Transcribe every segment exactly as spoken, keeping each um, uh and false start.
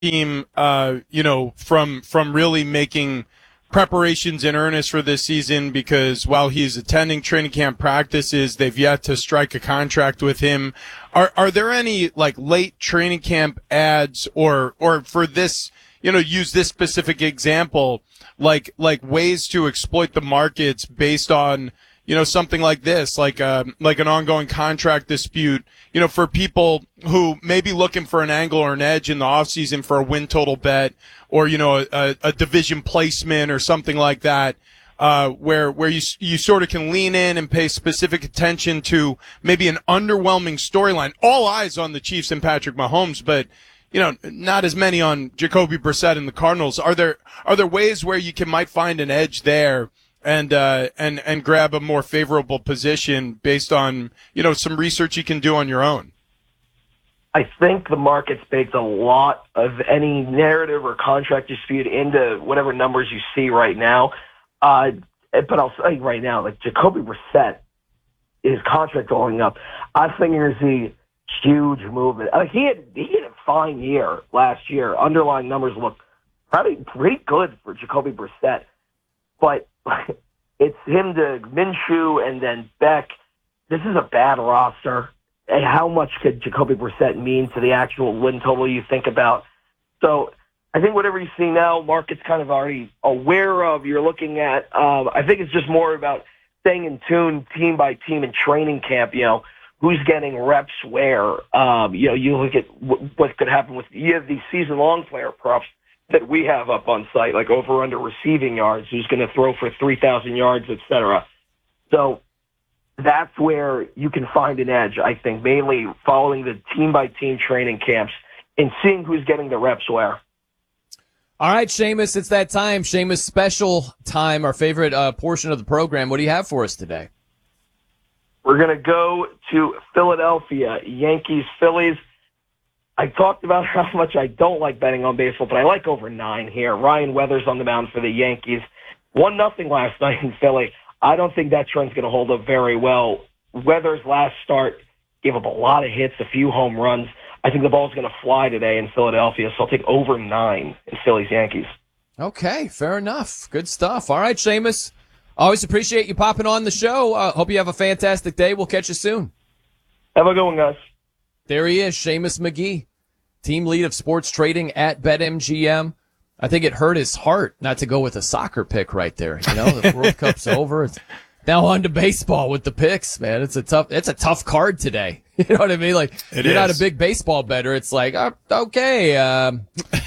team, uh, you know, from from really making preparations in earnest for this season, because while he's attending training camp practices, they've yet to strike a contract with him. Are are there any like late training camp ads, or or for this, you know, use this specific example, like like ways to exploit the markets based on, you know, something like this, like um, like an ongoing contract dispute, you know, for people who may be looking for an angle or an edge in the offseason for a win total bet, or, you know, a, a division placement or something like that, uh, where where you you sort of can lean in and pay specific attention to maybe an underwhelming storyline. All eyes on the Chiefs and Patrick Mahomes, but, you know, not as many on Jacoby Brissett and the Cardinals. Are there are there ways where you can might find an edge there and uh and and grab a more favorable position based on, you know, some research you can do on your own? I think the market's baked a lot of any narrative or contract dispute into whatever numbers you see right now. Uh, but I'll say right now, like Jacoby Brissett, his contract going up, I think you're going to see huge movement. Uh, he had he had a fine year last year. Underlying numbers look probably pretty good for Jacoby Brissett, but it's him to Minshew and then Beck. This is a bad roster. And how much could Jacoby Brissett mean to the actual win total you think about? So I think whatever you see now, market's kind of already aware of, you're looking at. Um, I think it's just more about staying in tune team by team in training camp, you know, who's getting reps where. Um, you know, you look at w- what could happen with, you have these season-long player props that we have up on site, like over-under receiving yards, who's going to throw for three thousand yards, et cetera. So that's where you can find an edge, I think, mainly following the team-by-team training camps and seeing who's getting the reps where. All right, Seamus, it's that time. Seamus special time, our favorite uh, portion of the program. What do you have for us today? We're going to go to Philadelphia, Yankees, Phillies. I talked about how much I don't like betting on baseball, but I like over nine here. Ryan Weathers on the mound for the Yankees. One nothing last night in Philly. I don't think that trend's going to hold up very well. Weathers' last start gave up a lot of hits, a few home runs. I think the ball's going to fly today in Philadelphia, so I'll take over nine in Phillies Yankees. Okay, fair enough. Good stuff. All right, Seamus. Always appreciate you popping on the show. Uh, hope you have a fantastic day. We'll catch you soon. Have a good one, guys. There he is, Seamus McGee, team lead of sports trading at BetMGM. I think it hurt his heart not to go with a soccer pick right there. You know, the World Cup's over. It's now on to baseball with the picks, man. It's a tough, it's a tough card today. You know what I mean? Like, it you're is. not a big baseball bettor. It's like, oh, okay, um,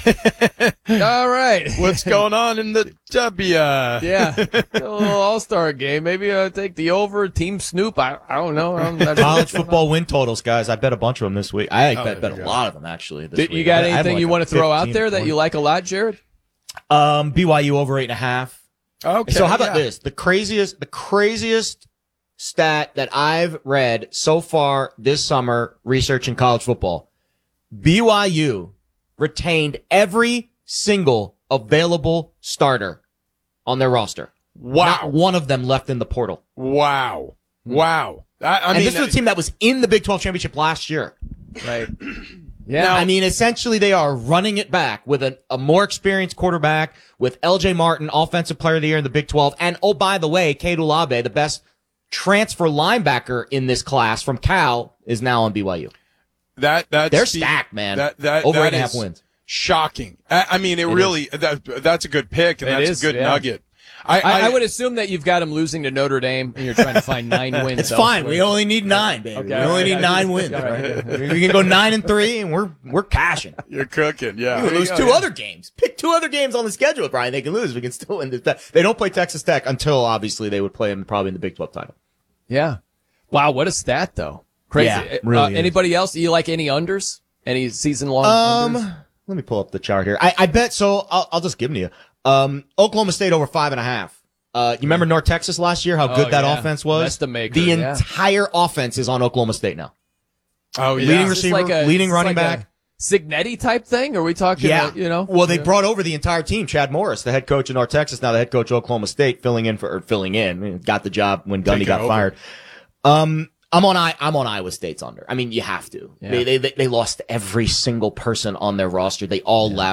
all right. What's going on in the W? Yeah, a little all-star game. Maybe I'll take the over. Team Snoop. I, I don't know. I don't, College football win totals, guys. I bet a bunch of them this week. I oh, bet, bet a go. lot of them actually. This Did, week. You got I, anything like you want to throw out there that twenty you like a lot, Jared? Um, B Y U over eight and a half. Okay. So how about yeah. this? The craziest, the craziest stat that I've read so far this summer researching college football. B Y U retained every single available starter on their roster. Wow. Not one of them left in the portal. Wow. Wow. I, I and mean, this was a team that was in the Big twelve championship last year. Right. Yeah. Now, I mean, essentially they are running it back with a, a more experienced quarterback, with L J Martin, offensive player of the year in the Big twelve. And, oh, by the way, Cade Olave, the best transfer linebacker in this class from Cal, is now on B Y U. That, that's They're the, stacked, man. That, that, Over that eight and a half is wins. Shocking. I, I mean, it, it really, that, that's a good pick, and it that's is, a good yeah. nugget. I, I, I, I would assume that you've got him losing to Notre Dame, and you're trying to find nine wins. It's fine. elsewhere. We only need nine, baby. Okay, we only right, need right. nine wins. All right. Right? We can go nine and three, and we're we're cashing. You're cooking, yeah. We lose Yeah, two yeah. other games. Pick two other games on the schedule, Brian. They can lose. We can still win this. They don't play Texas Tech until, obviously, they would play them probably in the Big twelve title. Yeah. Wow, what a stat, though. Crazy. Yeah, really uh, anybody else? Do you like any unders? Any season-long Um, unders? let me pull up the chart here. I, I bet, so I'll, I'll just give them to you. Um, Oklahoma State over five and a half. Uh, you remember North Texas last year, how Oh, good that yeah. offense was? That's the maker, The yeah. entire offense is on Oklahoma State now. Oh, yeah. Leading Is this receiver, like a- leading is this running like a back. Signetti type thing? Are we talking, Yeah. uh, you know? Well, they Yeah. brought over the entire team. Chad Morris, the head coach of North Texas, now the head coach of Oklahoma State, filling in for, or filling in, got the job when Gundy Taking got over. fired. Um, I'm on I, I'm on Iowa State's under. I mean, you have to. Yeah. They, they, they lost every single person on their roster. They all Yeah. left.